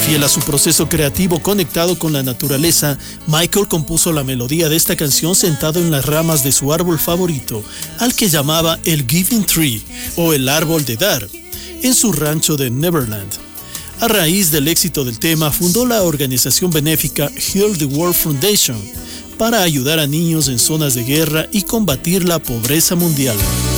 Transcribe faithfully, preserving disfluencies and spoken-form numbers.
Fiel a su proceso creativo conectado con la naturaleza, Michael compuso la melodía de esta canción sentado en las ramas de su árbol favorito, al que llamaba el Giving Tree o el árbol de dar, en su rancho de Neverland. A raíz del éxito del tema, fundó la organización benéfica Heal the World Foundation para ayudar a niños en zonas de guerra y combatir la pobreza mundial.